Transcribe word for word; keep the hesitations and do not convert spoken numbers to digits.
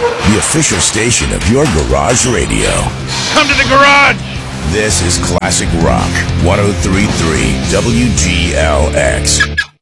the official station of your garage radio. Come to the garage! This is Classic Rock one oh three point three W G L X.